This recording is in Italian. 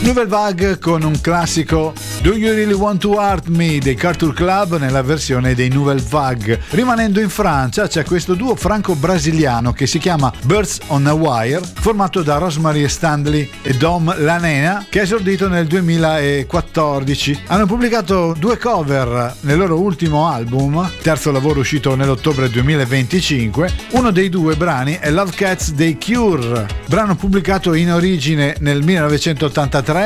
Nouvelle Vague con un classico Do You Really Want to Hurt Me dei Culture Club nella versione dei Nouvelle Vague. Rimanendo in Francia c'è questo duo franco-brasiliano che si chiama Birds on a Wire, formato da Rosemary Stanley e Dom Lanena, che ha esordito nel 2014. Hanno pubblicato 2 cover nel loro ultimo album, terzo lavoro uscito nell'ottobre 2025. Uno dei 2 brani è Love Cats dei Cure, brano pubblicato in origine nel 1983